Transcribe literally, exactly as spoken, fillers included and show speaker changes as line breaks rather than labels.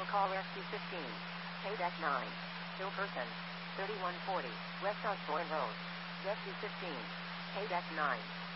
will call Rescue fifteen. Payback nine. Still person. thirty-one forty. West Osborne Road. Rescue fifteen. Payback nine.